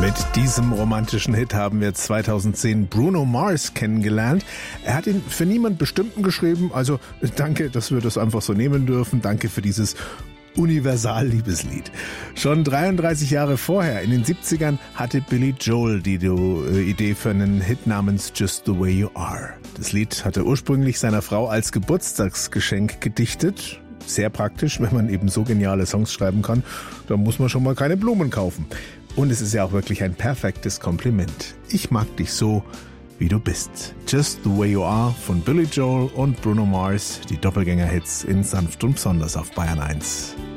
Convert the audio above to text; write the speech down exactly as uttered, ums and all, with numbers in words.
Mit diesem romantischen Hit haben wir zweitausendzehn Bruno Mars kennengelernt. Er hat ihn für niemand Bestimmten geschrieben, also danke, dass wir das einfach so nehmen dürfen. Danke für dieses Universal-Liebeslied. Schon dreiunddreißig Jahre vorher, in den siebzigern, hatte Billy Joel die Idee für einen Hit namens Just the Way You Are. Das Lied hatte ursprünglich seiner Frau als Geburtstagsgeschenk gedichtet. Sehr praktisch, wenn man eben so geniale Songs schreiben kann. Da muss man schon mal keine Blumen kaufen. Und es ist ja auch wirklich ein perfektes Kompliment. Ich mag dich so, wie du bist. Just the Way You Are von Billy Joel und Bruno Mars, die Doppelgänger-Hits in Sanft und Besonders auf Bayern eins.